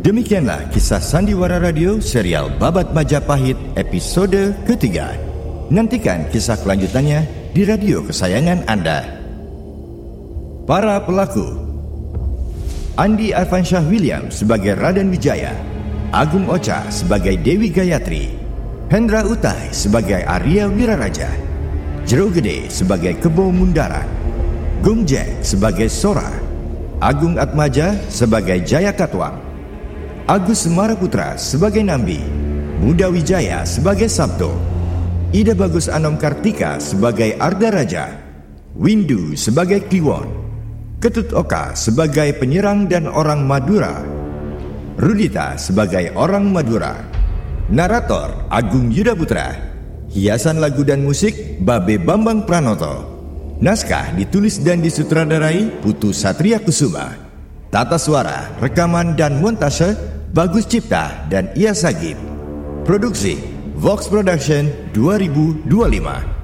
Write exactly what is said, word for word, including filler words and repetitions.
Demikianlah kisah Sandiwara Radio serial Babat Majapahit episode ketiga. Nantikan kisah kelanjutannya di radio kesayangan Anda. Para pelaku: Andi Arfansyah William sebagai Raden Wijaya, Agung Ocha sebagai Dewi Gayatri, Hendra Utai sebagai Arya Wiraraja, Jero Gede sebagai Kebo Mundaran, Gung Jek sebagai Sora, Agung Atmaja sebagai Jaya Katwang, Agus Semaraputra sebagai Nambi, Muda Wijaya sebagai Sabto, Ida Bagus Anom Kartika sebagai Arda Raja, Windu sebagai Kliwon, Ketut Oka sebagai penyerang dan orang Madura, Rudita sebagai orang Madura. Narator Agung Yuda Putra. Hiasan lagu dan musik Babe Bambang Pranoto. Naskah ditulis dan disutradarai Putu Satria Kusuma. Tata suara, rekaman dan montase Bagus Cipta dan Ia Sagit. Produksi Vox Production dua ribu dua puluh lima.